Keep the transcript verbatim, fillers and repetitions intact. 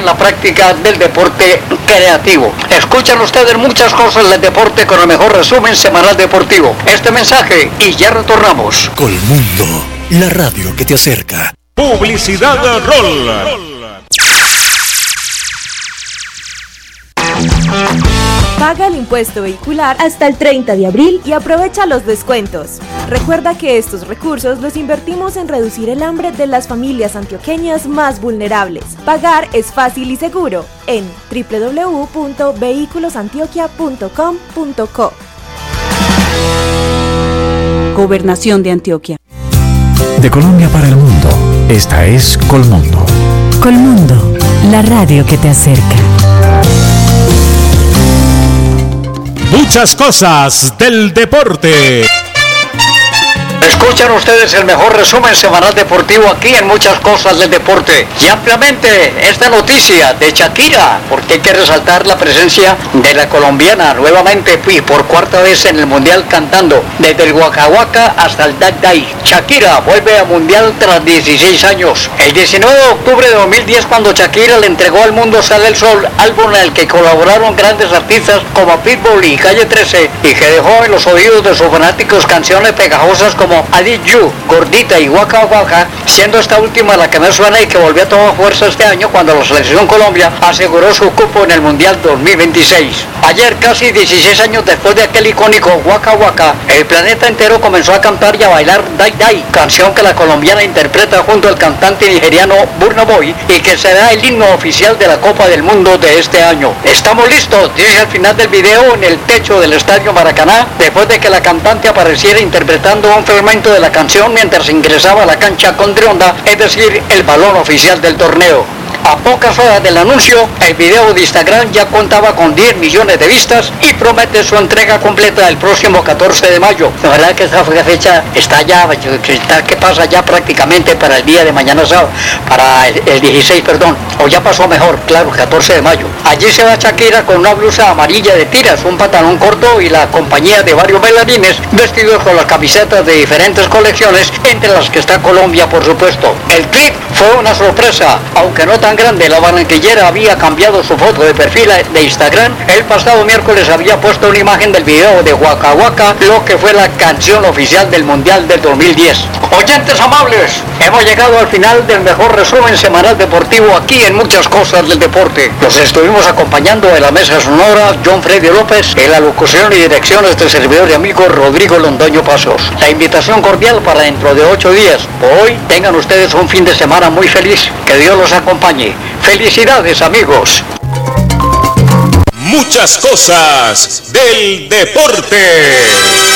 en la práctica del deporte creativo. Escuchan ustedes muchas cosas del deporte con el mejor resumen semanal deportivo. Este mensaje y ya retornamos. Colmundo, la radio que te acerca. Publicidad Rol. Paga el impuesto vehicular hasta el treinta de abril y aprovecha los descuentos. Recuerda que estos recursos los invertimos en reducir el hambre de las familias antioqueñas más vulnerables. Pagar es fácil y seguro en doble u doble u doble u punto vehículos antioquia punto com punto co. Gobernación de Antioquia. De Colombia para el mundo, esta es Colmundo. Colmundo, la radio que te acerca. Muchas cosas del deporte. Escuchan ustedes el mejor resumen semanal deportivo aquí en Muchas Cosas del Deporte. Y ampliamente esta noticia de Shakira, porque hay que resaltar la presencia de la colombiana nuevamente y por cuarta vez en el Mundial cantando, desde el Waka Waka hasta el Dag Day. Shakira vuelve a Mundial tras dieciséis años. El diecinueve de octubre de dos mil diez, cuando Shakira le entregó al mundo Sale el Sol, álbum en el que colaboraron grandes artistas como Pitbull y Calle trece, y que dejó en los oídos de sus fanáticos canciones pegajosas como I Did You, Gordita y Waka Waka, siendo esta última la que me suena y que volvió a tomar fuerza este año cuando la Selección Colombia aseguró su cupo en el Mundial dos mil veintiséis. Ayer, casi dieciséis años después de aquel icónico Waka Waka, el planeta entero comenzó a cantar y a bailar Dai Dai, canción que la colombiana interpreta junto al cantante nigeriano Burna Boy y que será el himno oficial de la Copa del Mundo de este año. Estamos listos, dice al final del video en el techo del Estadio Maracaná, después de que la cantante apareciera interpretando un fragmento de la canción mientras ingresaba a la cancha con Trionda, es decir, el balón oficial del torneo. A pocas horas del anuncio, el video de Instagram ya contaba con diez millones de vistas y promete su entrega completa el próximo catorce de mayo. La verdad que esta fecha está ya, ¿qué pasa ya prácticamente para el día de mañana sábado? Para el, el dieciséis, perdón, o ya pasó mejor, claro, catorce de mayo. Allí se va Shakira con una blusa amarilla de tiras, un pantalón corto y la compañía de varios bailarines vestidos con las camisetas de diferentes colecciones, entre las que está Colombia, por supuesto. El clip fue una sorpresa, aunque no tan grande. La barranquillera había cambiado su foto de perfil de Instagram. El pasado miércoles había puesto una imagen del video de Waka Waka, lo que fue la canción oficial del Mundial del dos mil diez. Oyentes amables, hemos llegado al final del mejor resumen semanal deportivo aquí en Muchas Cosas del Deporte. Los estuvimos acompañando en la mesa sonora John Freddy López, en la locución y dirección este servidor y amigo Rodrigo Londoño Pasos. La invitación cordial para dentro de ocho días. Hoy tengan ustedes un fin de semana muy feliz. Que Dios los acompañe. Felicidades, amigos. Muchas cosas del deporte.